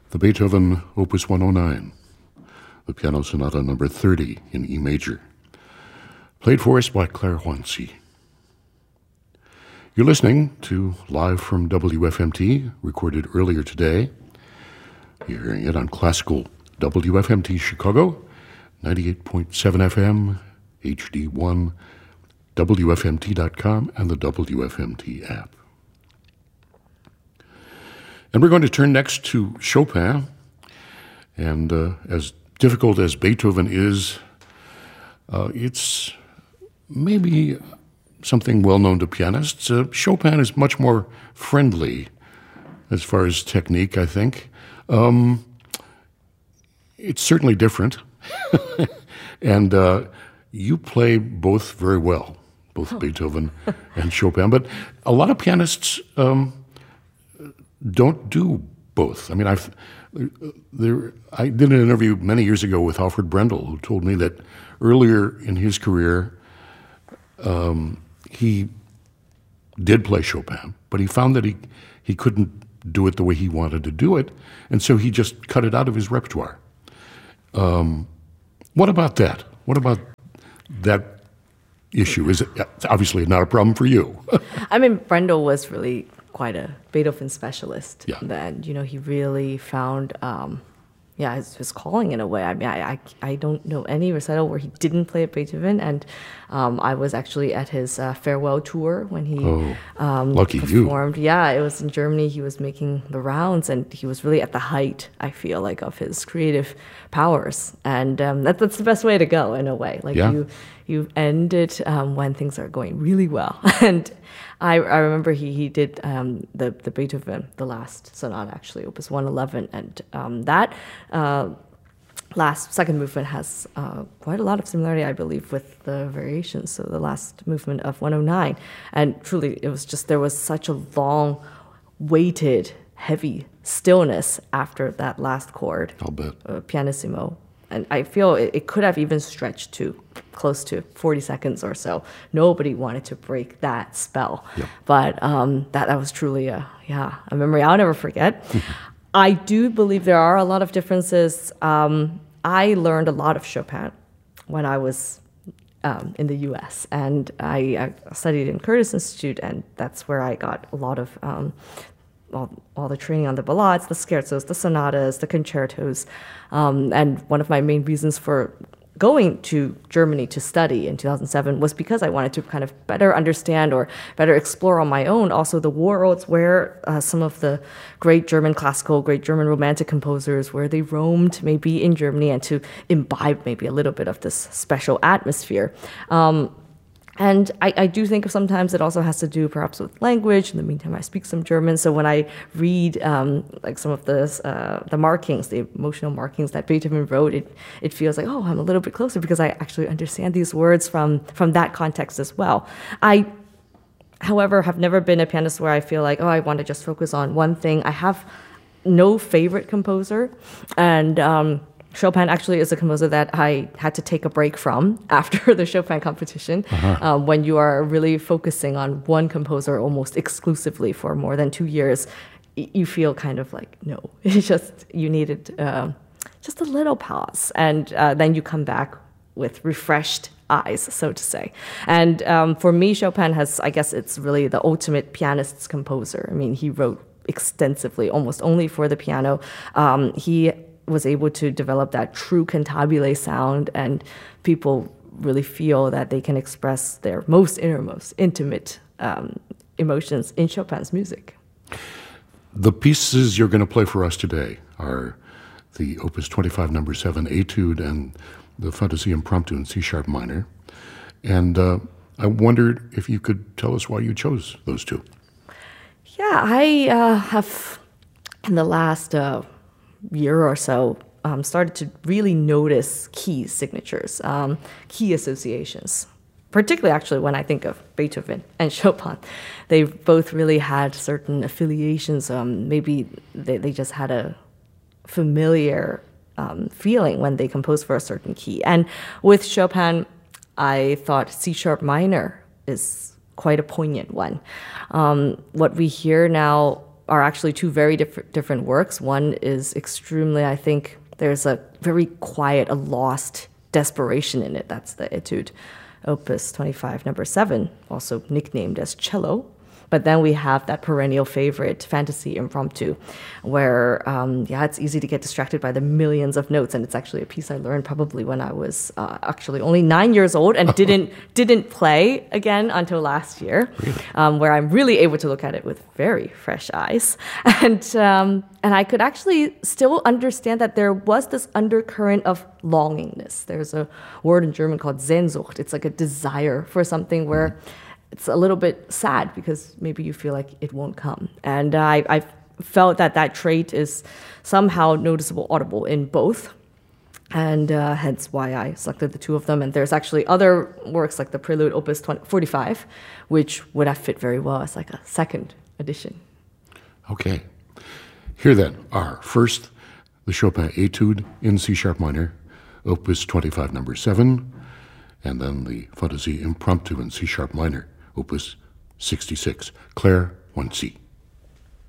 The Beethoven Opus 109, the Piano Sonata number 30 in E major, played for us by Claire Huanci. You're listening to Live from WFMT, recorded earlier today. You're hearing it on classical WFMT Chicago, 98.7 FM, HD1, WFMT.com, and the WFMT app. And we're going to turn next to Chopin. And as difficult as Beethoven is, it's maybe something well known to pianists. Chopin is much more friendly as far as technique, I think. It's certainly different. And you play both very well, both Beethoven and Chopin. But a lot of pianists don't do both. I mean, I did an interview many years ago with Alfred Brendel, who told me that earlier in his career, he did play Chopin, but he found that he couldn't do it the way he wanted to do it, and so he just cut it out of his repertoire. What about that? What about that issue? Is it obviously not a problem for you? I mean, Brendel was really quite a Beethoven specialist. Yeah. Then, he really found, his calling in a way. I mean, I don't know any recital where he didn't play at Beethoven, and I was actually at his farewell tour when he lucky performed. You. Yeah, it was in Germany. He was making the rounds, and he was really at the height, I feel like, of his creative powers. And that's the best way to go, in a way. Like, you end it when things are going really well. And I remember he did the Beethoven, the last sonata, actually, Opus 111, and that second movement has quite a lot of similarity, I believe, with the variations, so the last movement of 109. And truly, it was just, there was such a long, weighted, heavy stillness after that last chord. I'll bet. Pianissimo. And I feel it could have even stretched to close to 40 seconds or so. Nobody wanted to break that spell. Yep. But that was truly a memory I'll never forget. I do believe there are a lot of differences. I learned a lot of Chopin when I was in the U.S. And I studied in Curtis Institute, and that's where I got a lot of all the training on the ballades, the scherzos, the sonatas, the concertos. And one of my main reasons for going to Germany to study in 2007 was because I wanted to kind of better understand or better explore on my own also the worlds where some of the great German classical, great German romantic composers, where they roamed maybe in Germany, and to imbibe maybe a little bit of this special atmosphere. And I do think sometimes it also has to do perhaps with language. In the meantime, I speak some German. So when I read like some of the markings, the emotional markings that Beethoven wrote, it feels like, oh, I'm a little bit closer because I actually understand these words from that context as well. I, however, have never been a pianist where I feel like, oh, I want to just focus on one thing. I have no favorite composer. And Chopin actually is a composer that I had to take a break from after the Chopin competition. When you are really focusing on one composer almost exclusively for more than 2 years, you feel kind of like, no, it's just, you needed just a little pause. And then you come back with refreshed eyes, so to say. And for me, Chopin has, I guess it's really the ultimate pianist's composer. I mean, he wrote extensively, almost only for the piano. He was able to develop that true cantabile sound, and people really feel that they can express their most innermost, intimate emotions in Chopin's music. The pieces you're going to play for us today are the Opus 25 number 7 Etude and the Fantasie Impromptu in C-sharp minor. And I wondered if you could tell us why you chose those two. Yeah, I have, in the last year or so, started to really notice key signatures, key associations. Particularly, actually, when I think of Beethoven and Chopin, they both really had certain affiliations. Maybe they just had a familiar feeling when they composed for a certain key. And with Chopin, I thought C-sharp minor is quite a poignant one. What we hear now are actually two very different works. One is extremely, I think, there's a very quiet, a lost desperation in it. That's the Etude, Opus 25, number 7, also nicknamed as cello. But then we have that perennial favorite, Fantasy Impromptu, where, it's easy to get distracted by the millions of notes. And it's actually a piece I learned probably when I was actually only 9 years old and didn't play again until last year, where I'm really able to look at it with very fresh eyes. And I could actually still understand that there was this undercurrent of longingness. There's a word in German called Sehnsucht. It's like a desire for something where it's a little bit sad because maybe you feel like it won't come. And I felt that trait is somehow noticeable, audible in both. And hence why I selected the two of them. And there's actually other works like the Prelude Opus 45, which would have fit very well as like a second edition. Okay. Here then are first the Chopin Etude in C-sharp minor, Opus 25, number 7, and then the Fantasy Impromptu in C-sharp minor, Opus 66. Claire 1C.